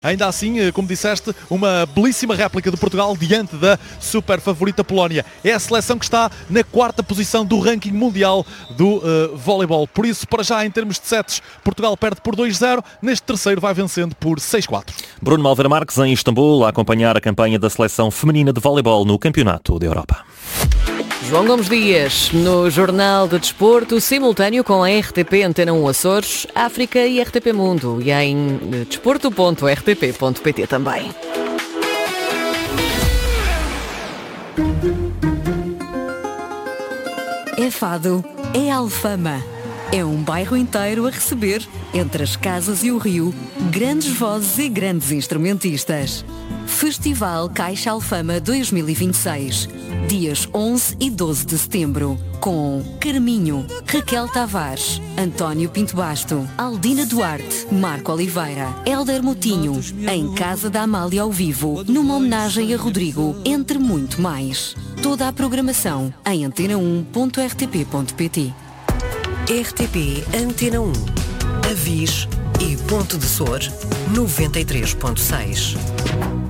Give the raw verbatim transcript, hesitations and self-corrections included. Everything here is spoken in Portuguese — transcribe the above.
Ainda assim, como disseste, uma belíssima réplica de Portugal diante da super favorita Polónia. É a seleção que está na quarta posição do ranking mundial do uh, voleibol. Por isso, para já, em termos de sets, Portugal perde por dois zero. Neste terceiro vai vencendo por seis quatro. Bruno Malveira Marques em Istambul a acompanhar a campanha da seleção feminina de voleibol no Campeonato da Europa. João Gomes Dias, no Jornal de Desporto, simultâneo com a R T P Antena um Açores, África e R T P Mundo. E em desporto ponto r t p ponto p t também. É Fado, é Alfama. É um bairro inteiro a receber, entre as casas e o rio, grandes vozes e grandes instrumentistas. Festival Caixa Alfama dois mil e vinte e seis, dias onze e doze de setembro, com Carminho, Raquel Tavares, António Pinto Basto, Aldina Duarte, Marco Oliveira, Hélder Moutinho, em Casa da Amália ao vivo, numa homenagem a Rodrigo, entre muito mais. Toda a programação em antena um ponto r t p ponto p t. R T P Antena um, Avis e Ponte de Sor, noventa e três ponto seis.